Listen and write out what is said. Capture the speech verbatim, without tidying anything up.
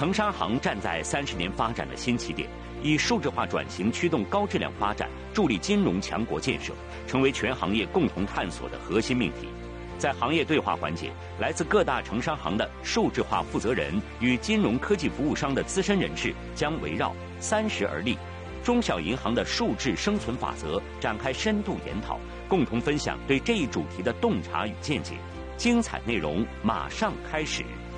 城商行站在三十年发展的新起点，以数字化转型驱动高质量发展，助力金融强国建设，成为全行业共同探索的核心命题。在行业对话环节，来自各大城商行的数字化负责人与金融科技服务商的资深人士将围绕三十而立、中小银行的数字生存法则展开深度研讨，共同分享对这一主题的洞察与见解。精彩内容马上开始。